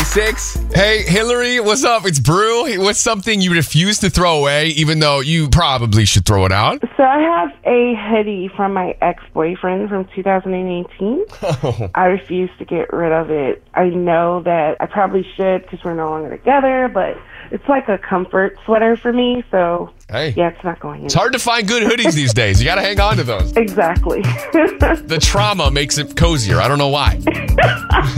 96. Hey, Hillary, what's up? It's Brew. What's something you refuse to throw away, even though you probably should throw it out? So I have a hoodie from my ex-boyfriend from 2018. I refuse to get rid of it. I know that I probably should because we're no longer together, but it's like a comfort sweater for me, so yeah, it's not going in. It's hard to find good hoodies these days. You got to hang on to those. Exactly. The trauma makes it cozier. I don't know why.